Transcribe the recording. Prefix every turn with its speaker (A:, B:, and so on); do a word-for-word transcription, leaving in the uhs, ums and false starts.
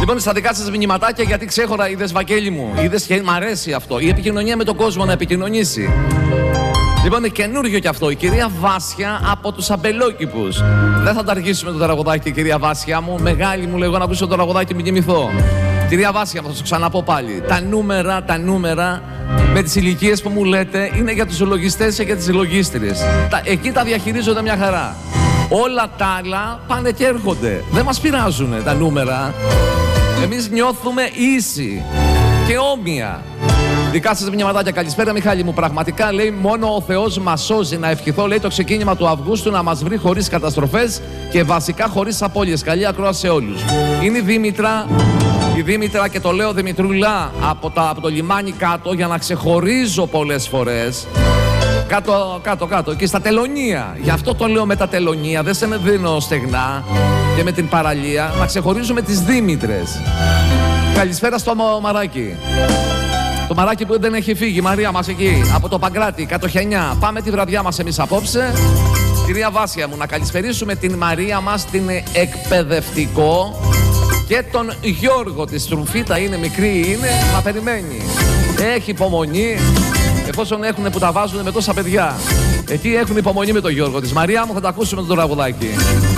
A: Λοιπόν, στα δικά σας μηνυματάκια, γιατί ξέχωρα είδες, Βαγγέλη μου, είδες και μ' αρέσει αυτό. Η επικοινωνία με τον κόσμο, να επικοινωνήσει. Λοιπόν, είναι καινούριο κι αυτό. Η κυρία Βάσια από τους Αμπελόκηπους. Δεν θα τα αργήσουμε το τραγουδάκι, κυρία Βάσια μου. Μεγάλη μου, λέγω, να ακούσω το τραγουδάκι, μην κοιμηθώ. Κυρία Βάσια, θα σας ξαναπώ πάλι. Τα νούμερα, τα νούμερα με τις ηλικίες που μου λέτε είναι για τους λογιστές και για τις λογίστριες. Τα, εκεί τα διαχειρίζονται μια χαρά. Όλα τα άλλα πάνε και έρχονται. Δεν μας πειράζουν τα νούμερα. Εμείς νιώθουμε ίσοι και όμοια. Δικά σας μηνυματάκια. Καλησπέρα, Μιχάλη μου. Πραγματικά, λέει, μόνο ο Θεός μας σώζει. Να ευχηθώ, λέει, το ξεκίνημα του Αυγούστου να μας βρει χωρίς καταστροφές και βασικά χωρίς απώλειες. Καλή ακρόαση σε όλους. Είναι η Δήμητρα. Η Δήμητρα, και το λέω Δημητρούλα, από, τα, από το λιμάνι κάτω, για να ξεχωρίζω πολλές φορές. Κάτω, κάτω, κάτω, εκεί στα τελωνία. Γι' αυτό το λέω με τα τελωνία. Δεν σε με δίνω στεγνά και με την παραλία. Να ξεχωρίζουμε τις Δήμητρες. Καλησπέρα στο Μαράκι. Το Μαράκι που δεν έχει φύγει, η Μαρία μας εκεί, από το Παγκράτη, Κατοχιανιά. Πάμε τη βραδιά μας εμείς απόψε. Κυρία Βάσια μου, να καλησπερίσουμε την Μαρία μας, την εκπαιδευτικό, και τον Γιώργο της Τρουφίτα. Είναι μικρή, είναι, μα περιμένει. Έχει υπομονή, εφόσον έχουν που τα βάζουν με τόσα παιδιά. Εκεί έχουν υπομονή με τον Γιώργο της. Μαρία μου, θα τα ακούσουμε το τραγουδάκι.